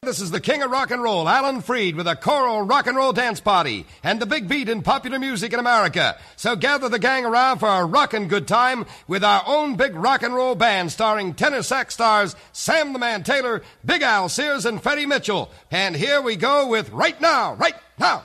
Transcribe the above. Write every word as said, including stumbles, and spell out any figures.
This is the king of rock and roll, Alan Freed, with a choral rock and roll dance party and the big beat in popular music in America. So gather the gang around for a rockin' good time with our own big rock and roll band starring tenor sax stars Sam the Man Taylor, Big Al Sears, and Freddie Mitchell. And here we go with Right Now, Right Now.